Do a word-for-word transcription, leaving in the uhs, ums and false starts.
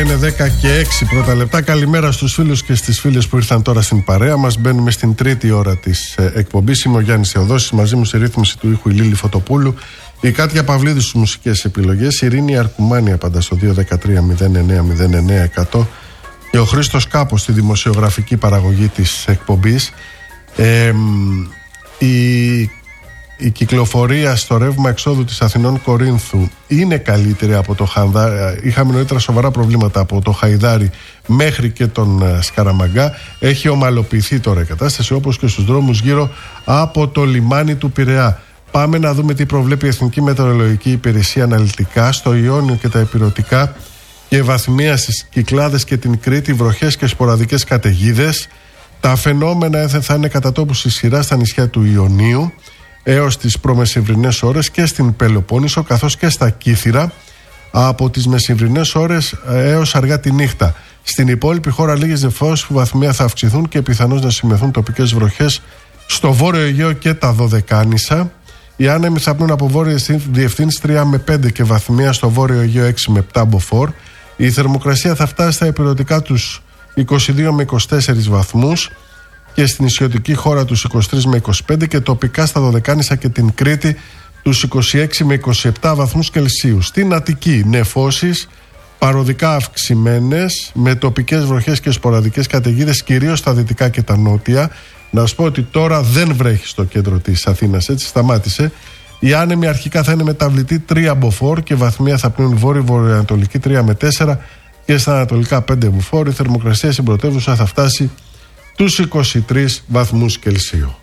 είναι δέκα και έξι πρώτα λεπτά. Καλημέρα στους φίλους και στις φίλες που ήρθαν τώρα στην παρέα μας. Μπαίνουμε στην τρίτη ώρα της ε, εκπομπής. Είμαι ο Γιάννης Θεοδόσης. Μαζί μου στη ρύθμιση του ήχου η Λίλη Φωτοπούλου. Η Κάτια Παυλίδη στους μουσικές επιλογές. Η Ειρήνη Αρκουμάνη απαντά στο δύο ένα τρία μηδέν εννέα μηδέν εννέα εκατό. Και ο Χρήστος Κάπος στη δημοσιογραφική παραγωγή της εκπομπής. Ε, η Η κυκλοφορία στο ρεύμα εξόδου της Αθηνών Κορίνθου είναι καλύτερη από το Χανδάρι. Είχαμε νωρίτερα σοβαρά προβλήματα από το Χαϊδάρι μέχρι και τον Σκαραμαγκά. Έχει ομαλοποιηθεί τώρα η κατάσταση, όπως και στους δρόμους γύρω από το λιμάνι του Πειραιά. Πάμε να δούμε τι προβλέπει η Εθνική Μετεωρολογική Υπηρεσία αναλυτικά στο Ιόνιο και τα Ηπειρωτικά και βαθμία στις Κυκλάδες και την Κρήτη, βροχές και σποραδικές καταιγίδες. Τα φαινόμενα θα είναι κατά τόπου στη σειρά στα νησιά του Ιωνίου έως τις προμεσημβρινές ώρες και στην Πελοπόννησο, καθώς και στα Κύθυρα από τις μεσημβρινές ώρες έως αργά τη νύχτα. Στην υπόλοιπη χώρα λίγες νεφώσεις που βαθμία θα αυξηθούν και πιθανώς να σημειωθούν τοπικές βροχές στο Βόρειο Αιγαίο και τα Δωδεκάνησα. Οι άνεμοι θα πνούν από βόρεια διευθύνση τρία με πέντε και βαθμία στο Βόρειο Αιγαίο έξι με επτά μποφόρ. Η θερμοκρασία θα φτάσει στα ηπειρωτικά τους είκοσι δύο με είκοσι τέσσερις βαθμούς και στην νησιωτική χώρα τους είκοσι τρεις με είκοσι πέντε και τοπικά στα Δωδεκάνησα και την Κρήτη τους είκοσι έξι με είκοσι επτά βαθμούς Κελσίου. Στην Αττική νεφώσεις παροδικά αυξημένες με τοπικές βροχές και σποραδικές καταιγίδες κυρίως στα δυτικά και τα νότια. Να σας πω ότι τώρα δεν βρέχει στο κέντρο της Αθήνας, έτσι σταμάτησε. Η άνεμη αρχικά θα είναι μεταβλητή τρία μποφόρ και βαθμία θα πνούν βόρειο-βορειοανατολική τρία με τέσσερα και στα ανατολικά πέντε μποφόρ. Η θερμοκρασία στην πρωτεύουσα θα φτάσει τους είκοσι τρεις βαθμούς Κελσίου.